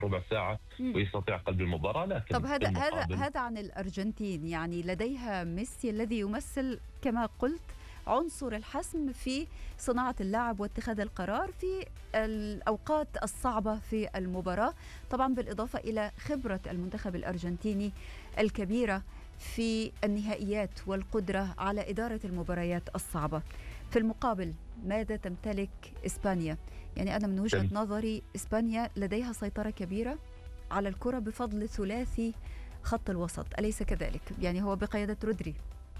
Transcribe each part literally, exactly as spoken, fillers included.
ربع ساعة مم. ويستطيع قلب المباراة. لكن طب هذا هذا بالمقابل هذا عن الأرجنتين، يعني لديها ميسي الذي يمثل كما قلت عنصر الحسم في صناعة اللعب واتخاذ القرار في الأوقات الصعبة في المباراة، طبعا بالإضافة إلى خبرة المنتخب الأرجنتيني الكبيرة في النهائيات والقدرة على إدارة المباريات الصعبة. في المقابل ماذا تمتلك إسبانيا؟ يعني أنا من وجهة نظري إسبانيا لديها سيطرة كبيرة على الكرة بفضل ثلاثي خط الوسط، أليس كذلك؟ يعني هو بقيادة رودري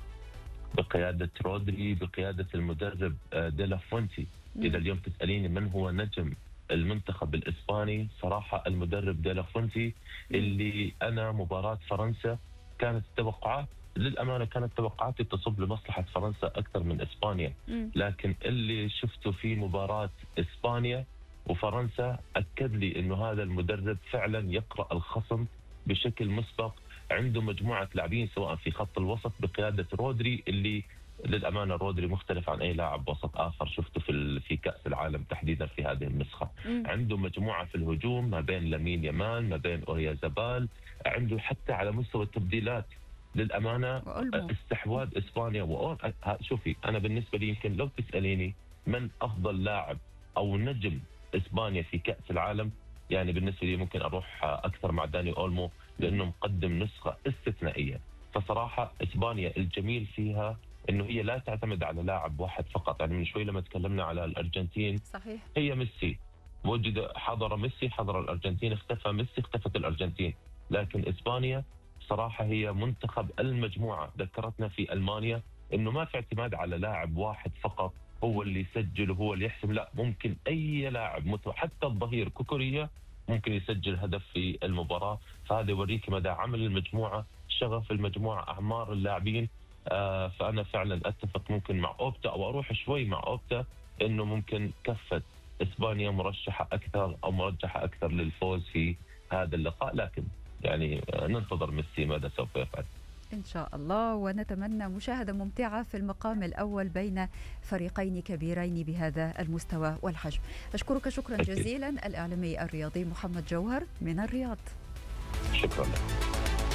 بقيادة رودري بقيادة المدرب ديلا فونتي. إذا اليوم تسأليني من هو نجم المنتخب الإسباني، صراحة المدرب ديلا فونتي، اللي أنا مباراة فرنسا كانت التوقعات للأمانة كانت توقعاتي تصب لمصلحة فرنسا أكثر من إسبانيا، لكن اللي شفته في مباراة إسبانيا وفرنسا أكد لي أنه هذا المدرب فعلا يقرأ الخصم بشكل مسبق. عنده مجموعة لاعبين سواء في خط الوسط بقيادة رودري، اللي للأمانة رودري مختلف عن أي لاعب وسط آخر شفته في في كأس العالم تحديدا في هذه النسخة. م. عنده مجموعة في الهجوم ما بين لامين يامال ما بين أوريازابال، عنده حتى على مستوى التبديلات للأمانة استحواذ إسبانيا. وأور شوفي أنا بالنسبة لي يمكن لو تسأليني من أفضل لاعب أو نجم إسبانيا في كأس العالم، يعني بالنسبة لي ممكن أروح أكثر مع داني أولمو لأنه مقدم نسخة استثنائية. فصراحة إسبانيا الجميل فيها إنه هي لا تعتمد على لاعب واحد فقط. يعني من شوي لما تكلمنا على الأرجنتين صحيح هي ميسي وجد حضر ميسي حضر الأرجنتين، اختفى ميسي اختفت الأرجنتين. لكن إسبانيا صراحة هي منتخب المجموعة. ذكرتنا في ألمانيا إنه ما في اعتماد على لاعب واحد فقط هو اللي يسجل وهو اللي يحسم، لا ممكن أي لاعب حتى الظهير كوكوريا ممكن يسجل هدف في المباراة. فهذا يوريك مدى عمل المجموعة، شغف المجموعة، أعمار اللاعبين. آه فأنا فعلا أتفق ممكن مع أوبتا أو أروح شوي مع أوبتا إنه ممكن كفة إسبانيا مرشحة أكثر أو مرجحة أكثر للفوز في هذا اللقاء. لكن يعني ننتظر ميسي ماذا سوف يفعل إن شاء الله، ونتمنى مشاهدة ممتعة في المقام الأول بين فريقين كبيرين بهذا المستوى والحجم. أشكرك شكرا جزيلا الإعلامي الرياضي محمد جوهر من الرياض. شكرا لك.